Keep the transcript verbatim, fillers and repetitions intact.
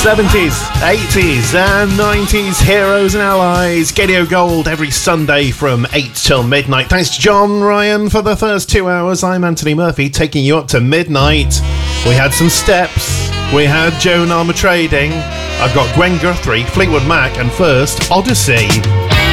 seventies, eighties and nineties heroes and allies. Gadio Gold every Sunday from eight till midnight. Thanks to John Ryan for the first two hours. I'm Anthony Murphy, taking you up to midnight. We had some Steps. We had Joan Armour Trading. I've got Gwen Guthrie, Fleetwood Mac, and first, Odyssey.